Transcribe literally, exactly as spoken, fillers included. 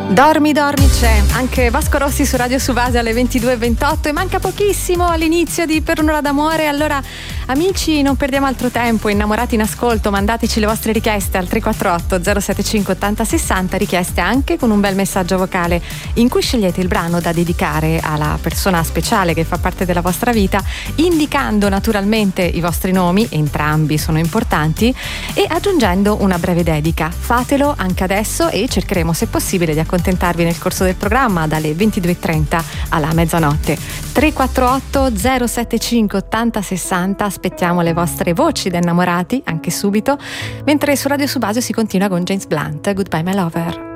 Dormi, dormi c'è, anche Vasco Rossi su Radio Subase alle ventidue e ventotto e manca pochissimo all'inizio di Per un'ora d'amore. Allora amici, non perdiamo altro tempo, innamorati in ascolto, mandateci le vostre richieste al tre quattro otto zero sette cinque ottanta sessanta, richieste anche con un bel messaggio vocale in cui scegliete il brano da dedicare alla persona speciale che fa parte della vostra vita, indicando naturalmente i vostri nomi, entrambi sono importanti, e aggiungendo una breve dedica. Fatelo anche adesso e cercheremo se possibile di accontentarvi nel corso del programma dalle ventidue e trenta alla mezzanotte. tre quattro otto zero sette cinque ottanta sessanta, aspettiamo le vostre voci da innamorati anche subito, mentre su Radio Subasio si continua con James Blunt, Goodbye My Lover.